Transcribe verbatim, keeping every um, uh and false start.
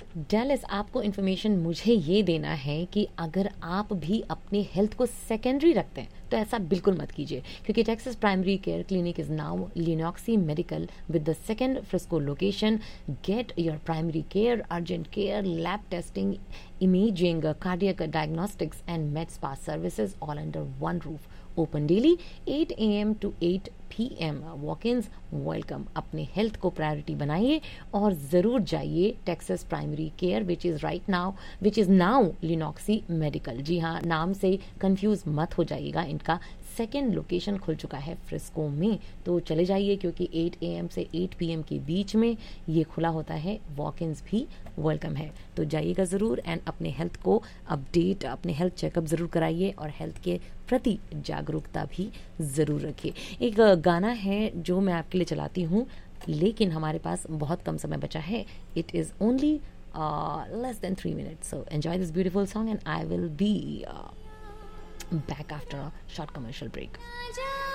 Dallas, आपको information मुझे ये देना है कि अगर आप भी अपनी हेल्थ को सेकेंडरी रखते हैं तो ऐसा बिल्कुल मत कीजिए, क्योंकि Texas primary care clinic is now लिनॉक्सी medical with the second Frisco location. Get your primary care, urgent care, lab testing, imaging, uh, cardiac diagnostics and med spa services all under one roof. Open daily eight a m to eight p m. Walk-ins welcome. अपने health को priority बनाइए और ज़रूर जाइए Texas primary care which is right now which is now लिनॉक्सी medical. जी हाँ, नाम से confuse मत हो जाइएगा. इनका सेकेंड लोकेशन खुल चुका है फ्रिस्को में, तो चले जाइए क्योंकि eight a m से eight p m के बीच में ये खुला होता है. वॉक-इन्स भी वेलकम है, तो जाइएगा ज़रूर एंड अपने हेल्थ को अपडेट, अपने हेल्थ चेकअप ज़रूर कराइए और हेल्थ के प्रति जागरूकता भी ज़रूर रखिए. एक गाना है जो मैं आपके लिए चलाती हूँ, लेकिन हमारे पास बहुत कम समय बचा है. It is only less than three minutes, so enjoy this beautiful song and I will be back after a short commercial break.